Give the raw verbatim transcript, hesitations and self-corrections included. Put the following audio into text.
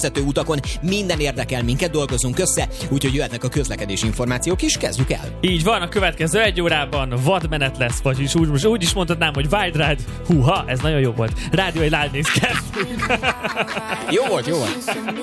vezető utakon minden érdekel minket, dolgozunk össze, úgyhogy jöhetnek a közlekedési információk is, kezdjük el. Így van, a következő egy órában vadmenet lesz, vagyis úgy, most úgy is mondhatnám, hogy Wild Ride. Húha, ez nagyon jó volt. Rádió egy Live News kezdünk. Jó volt, jó volt.